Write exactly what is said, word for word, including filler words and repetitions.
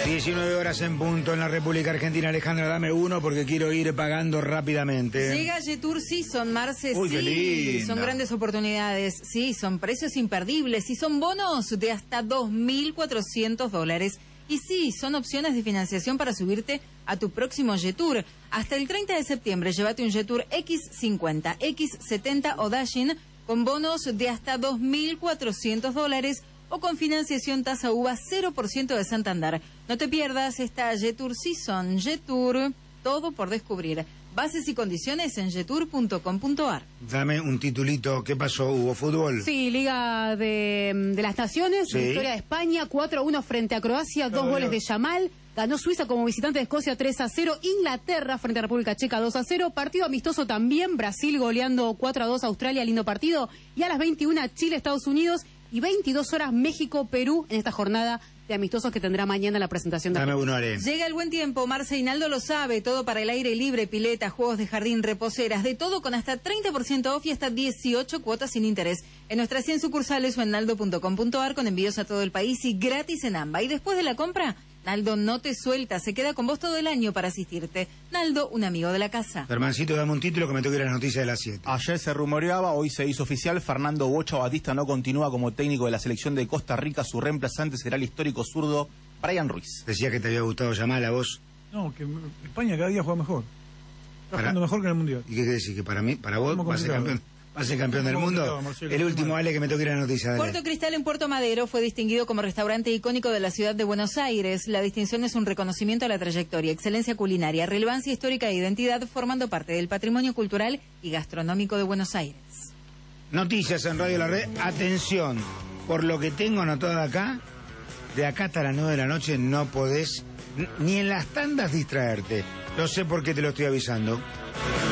diecinueve horas en punto en la República Argentina. Alejandra, dame uno porque quiero ir pagando rápidamente. Llega Jetour Season, Marce. Uy, sí, qué linda. Son grandes oportunidades. Sí, son precios imperdibles y son bonos de hasta dos mil cuatrocientos dólares. Y sí, son opciones de financiación para subirte a tu próximo Jetour. Hasta el treinta de septiembre, llévate un Jetour equis cincuenta, equis setenta o Dashing con bonos de hasta dos mil cuatrocientos dólares o con financiación tasa U V A cero por ciento de Santander. No te pierdas esta Jetour Season. Jetour, todo por descubrir. Bases y condiciones en jetour punto com punto ar. Dame un titulito. ¿Qué pasó? ¿Hubo fútbol? Sí, Liga de, de las Naciones, Sí. victoria de España, cuatro a uno frente a Croacia, dos No, goles no. de Yamal. Ganó Suiza como visitante de Escocia tres a cero. Inglaterra frente a República Checa dos a cero. Partido amistoso también. Brasil goleando cuatro a dos a Australia. Lindo partido. Y a las veintiuna Chile, Estados Unidos. Y veintidós horas México, Perú en esta jornada de amistosos que tendrá mañana la presentación de... Dame uno, Ale. Llega el buen tiempo, Marce Hinaldo lo sabe, todo para el aire libre, pileta, juegos de jardín, reposeras, de todo con hasta treinta por ciento off y hasta dieciocho cuotas sin interés. En nuestras cien sucursales o en naldo punto com punto ar con envíos a todo el país y gratis en AMBA. Y después de la compra, Naldo no te suelta, se queda con vos todo el año para asistirte. Naldo, un amigo de la casa. Hermancito, dame un título que me toque las noticias de las siete. Ayer se rumoreaba, hoy se hizo oficial, Fernando Bocha Batista no continúa como técnico de la selección de Costa Rica, su reemplazante será el histórico zurdo Brian Ruiz. Decía que te había gustado llamar a vos. No, que España cada día juega mejor. Está Para- jugando mejor que en el Mundial. ¿Y qué quiere decir? ¿Que para mí, para vos, Estamos va a ser complicados. campeón, va a ser campeón del Estamos mundo? complicados, Marcelo, El muy último, mal. Ale, que me toque las noticias. Dale. Puerto Cristal en Puerto Madero fue distinguido como restaurante icónico de la ciudad de Buenos Aires. La distinción es un reconocimiento a la trayectoria, excelencia culinaria, relevancia histórica e identidad, formando parte del patrimonio cultural y gastronómico de Buenos Aires. Noticias en Radio La Red. Atención, por lo que tengo anotado acá, de acá hasta las nueve de la noche no podés n- ni en las tandas distraerte. No sé por qué te lo estoy avisando.